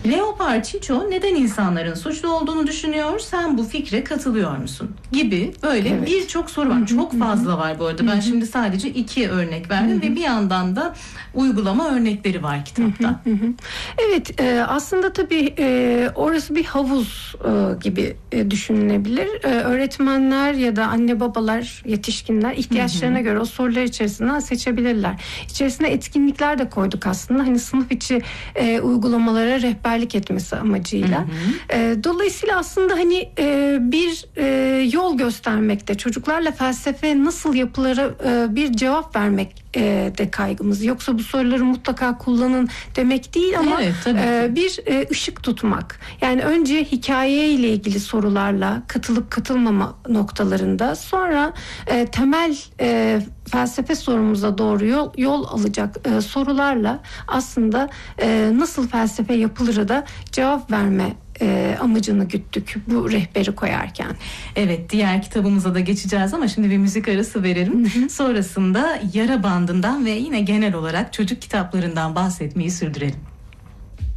Leopar Çiço neden insanların suçlu olduğunu düşünüyor? Sen bu fikre katılıyor musun? Gibi böyle birçok soru var. Çok fazla var bu arada. Ben şimdi sadece 2 örnek verdim ve bir yandan da uygulama örnekleri var kitapta. Evet, aslında tabii orası bir havuz gibi düşünülebilir. Öğretmenler ya da anne babalar, yetişkinler ihtiyaçlarına göre o sorular içerisinden seçebilirler. İçerisine etkinlikler de koyduk aslında. Hani sınıf içi uygulamalara rehberlik etmesi amacıyla. Dolayısıyla aslında hani bir yol göstermekte, çocuklarla felsefe nasıl yapılara bir cevap vermek de kaygımız. Yoksa bu soruları mutlaka kullanın demek değil ama bir ışık tutmak. Yani önce hikaye ile ilgili sorularla katılıp katılmama noktalarında, sonra temel felsefe sorumuza doğru yol alacak sorularla aslında nasıl felsefe yapılırı da cevap verme amacını güttük bu rehberi koyarken. Evet, diğer kitabımıza da geçeceğiz ama şimdi bir müzik arası verelim. Sonrasında Yara Bandı'ndan ve yine genel olarak çocuk kitaplarından bahsetmeyi sürdürelim.